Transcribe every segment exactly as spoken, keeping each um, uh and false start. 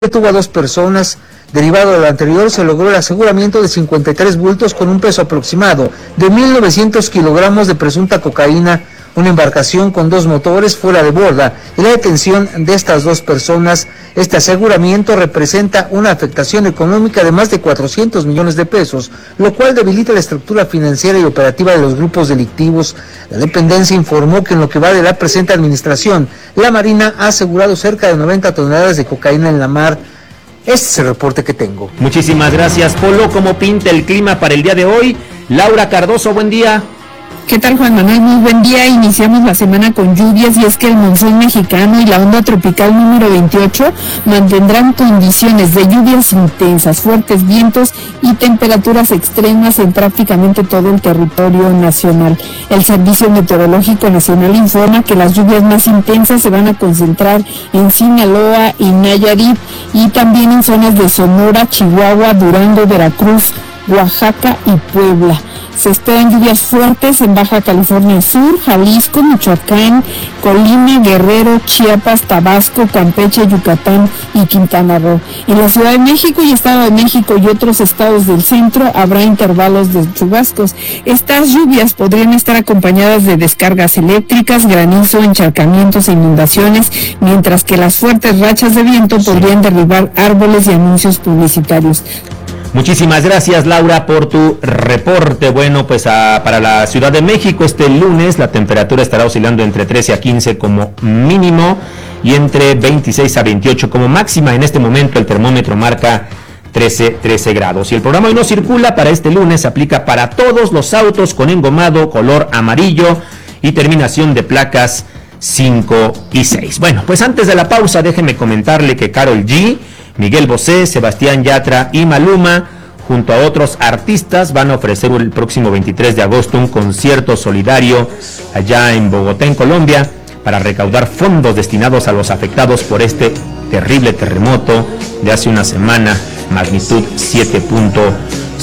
detuvo a dos personas. Derivado de lo anterior, se logró el aseguramiento de cincuenta y tres bultos con un peso aproximado de mil novecientos kilogramos de presunta cocaína, una embarcación con dos motores fuera de borda y la detención de estas dos personas. Este aseguramiento representa una afectación económica de más de cuatrocientos millones de pesos, lo cual debilita la estructura financiera y operativa de los grupos delictivos. La dependencia informó que en lo que va de la presente administración, la Marina ha asegurado cerca de noventa toneladas de cocaína en la mar. Este es el reporte que tengo. Muchísimas gracias, Polo. ¿Cómo pinta el clima para el día de hoy? Laura Cardoso, buen día. ¿Qué tal, Juan Manuel? Muy buen día. Iniciamos la semana con lluvias y es que el monzón mexicano y la onda tropical número veintiocho mantendrán condiciones de lluvias intensas, fuertes vientos y temperaturas extremas en prácticamente todo el territorio nacional. El Servicio Meteorológico Nacional informa que las lluvias más intensas se van a concentrar en Sinaloa y Nayarit y también en zonas de Sonora, Chihuahua, Durango, Veracruz, Oaxaca y Puebla. Se esperan lluvias fuertes en Baja California Sur, Jalisco, Michoacán, Colima, Guerrero, Chiapas, Tabasco, Campeche, Yucatán y Quintana Roo. En la Ciudad de México y Estado de México y otros estados del centro habrá intervalos de chubascos. Estas lluvias podrían estar acompañadas de descargas eléctricas, granizo, encharcamientos e inundaciones, mientras que las fuertes rachas de viento podrían derribar árboles y anuncios publicitarios. Muchísimas gracias, Laura, por tu reporte. Bueno, pues a, para la Ciudad de México este lunes la temperatura estará oscilando entre trece a quince como mínimo y entre veintiséis a veintiocho como máxima. En este momento el termómetro marca trece grados. Y el programa Hoy No Circula para este lunes aplica para todos los autos con engomado color amarillo y terminación de placas cinco y seis. Bueno, pues antes de la pausa déjeme comentarle que Karol G, Miguel Bosé, Sebastián Yatra y Maluma, junto a otros artistas, van a ofrecer el próximo veintitrés de agosto un concierto solidario allá en Bogotá, en Colombia, para recaudar fondos destinados a los afectados por este terrible terremoto de hace una semana, magnitud siete punto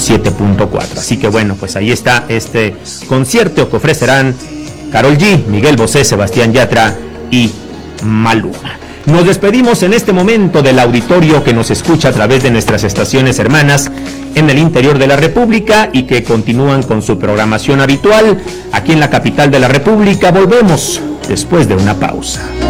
cuatro. Así que bueno, pues ahí está este concierto que ofrecerán Karol G, Miguel Bosé, Sebastián Yatra y Maluma. Nos despedimos en este momento del auditorio que nos escucha a través de nuestras estaciones hermanas en el interior de la República y que continúan con su programación habitual aquí en la capital de la República. Volvemos después de una pausa.